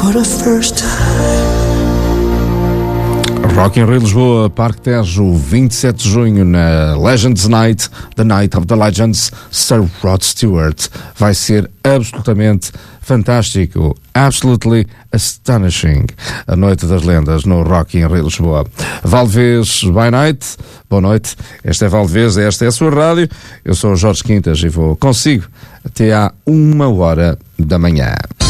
for the first time. Rock in Rio Lisboa, Parque Tejo, 27 de junho, na Legends Night, The Night of the Legends, Sir Rod Stewart. Vai ser absolutamente fantástico, absolutely astonishing. A Noite das Lendas no Rock in Rio Lisboa. Valdevez by Night, boa noite. Esta é Valdevez, esta é a sua rádio. Eu sou o Jorge Quintas e vou consigo até à 1h da manhã.